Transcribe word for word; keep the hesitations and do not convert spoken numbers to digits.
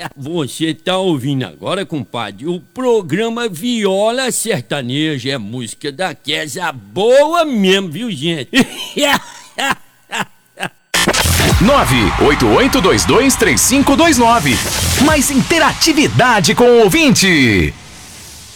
Você tá ouvindo agora, compadre, o programa Viola Sertaneja. É música daquela boa mesmo, viu, gente? nove oito oito dois dois três cinco dois nove. Mais interatividade com o ouvinte.